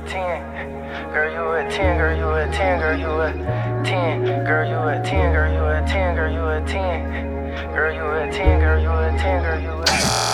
10. Girl, you a 10, girl, you a 10, girl, you a 10. Girl, you a 10, girl, you a 10, girl, you a 10. Girl, you a 10, girl, you a 10, girl, you a 10.